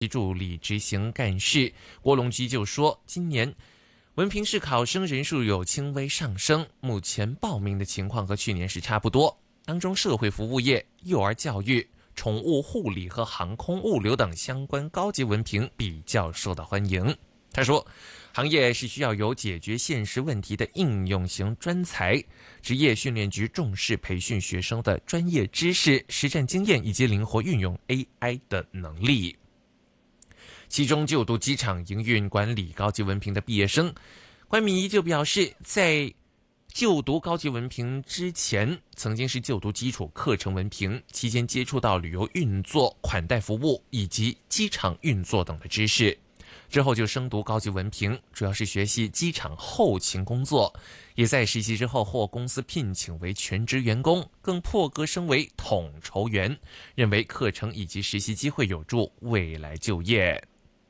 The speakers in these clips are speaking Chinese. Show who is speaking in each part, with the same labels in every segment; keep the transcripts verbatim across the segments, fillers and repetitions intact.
Speaker 1: 助理执行干事郭龙基就说，今年文凭试考生人数有轻微上升，目前报名的情况和去年是差不多。当中社会服务业、幼儿教育、宠物护理和航空物流等相关高级文凭比较受到欢迎。他说，行业是需要有解决现实问题的应用型专才，职业训练局重视培训学生的专业知识、实战经验以及灵活运用 A I 的能力。其中就读机场营运管理高级文凭的毕业生关敏仪就表示，在就读高级文凭之前，曾经是就读基础课程文凭，期间接触到旅游运作、款待服务以及机场运作等的知识，之后就升读高级文凭，主要是学习机场后勤工作，也在实习之后获公司聘请为全职员工，更破格升为统筹员，认为课程以及实习机会有助未来就业。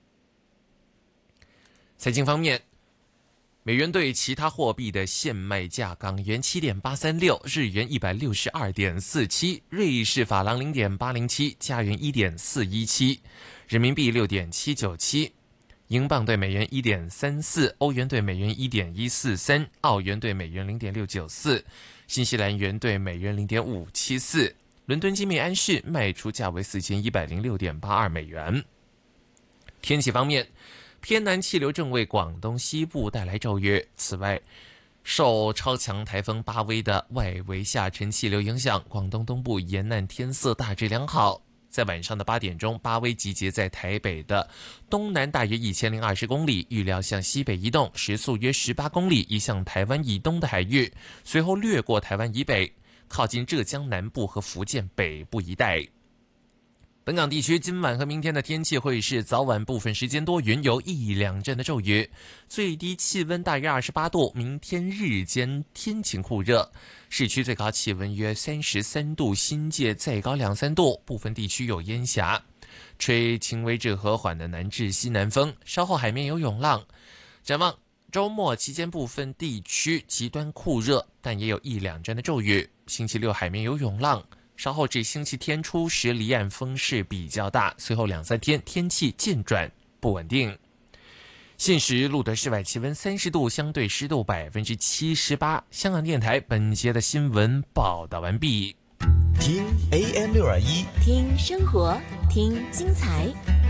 Speaker 1: 财经方面，美元对其他货币的现卖价：港元 七点八三六， 日元 一百六十二点四七， 瑞士法郎 零点八零七， 加元 一点四一七， 人民币 六点七九七，英镑对美元 一点三四， 欧元对美元 一点一四三， 澳元对美元 零点六九四， 新西兰元对美元 零点五七四。伦敦金每安士卖出价为 四千一百零六点八二美元。天气方面，偏南气流正为广东西部带来骤雨，此外受超强台风巴威的外围下沉气流影响，广东东部沿岸天色大致良好。在晚上的八点钟，巴威集结在台北的东南大约一千零二十公里，预料向西北移动，时速约十八公里，移向台湾以东的海域，随后掠过台湾以北，靠近浙江南部和福建北部一带。本港地区今晚和明天的天气会是早晚部分时间多云，有一两阵的骤雨，最低气温大约二十八度。明天日间天晴酷热，市区最高气温约三十三度，新界再高两三度，部分地区有烟霞，吹轻微至和缓的南至西南风，稍后海面有涌浪。展望周末期间部分地区极端酷热，但也有一两阵的骤雨，星期六海面有涌浪，稍后至星期天初时离岸风势比较大，随后两三天天气渐转不稳定。现时录得室外气温三十度，相对湿度百分之七十八。香港电台本节的新闻报道完毕。
Speaker 2: 听 A M 六二一，
Speaker 3: 听生活，听精彩。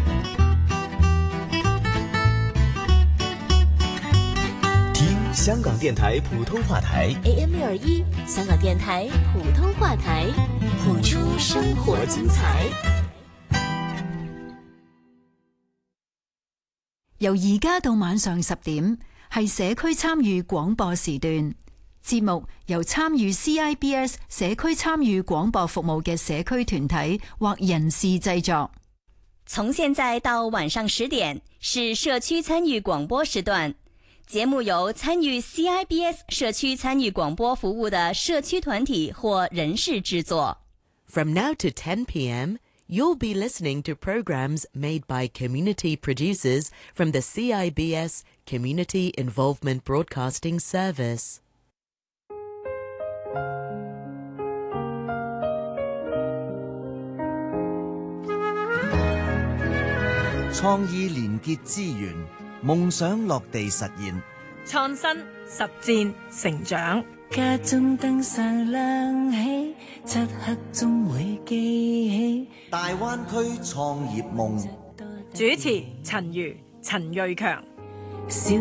Speaker 2: 听香港电台普通话台
Speaker 3: A M 六二一，香港电台普通話台，谱出生活精彩。
Speaker 4: 由而家到晚上十點，係社區參與廣播時段。節目由參與 C I B S 社區參與廣播服務嘅社區團體或人士製作。
Speaker 5: 從現在到晚上十點是社區參與廣播時段。節目由參與 C I B S 社區參與廣播服務的社區團體或人士製作。
Speaker 6: From now to ten p.m., you'll be listening to programs made by community producers from the C I B S Community Involvement Broadcasting Service.
Speaker 7: 創意連結資源，夢想落地實現，
Speaker 8: 創新實踐成長。
Speaker 9: 家中燈上亮起，漆黑中會記起
Speaker 7: 大灣區創業夢。
Speaker 8: 主持陳如、陳瑞強。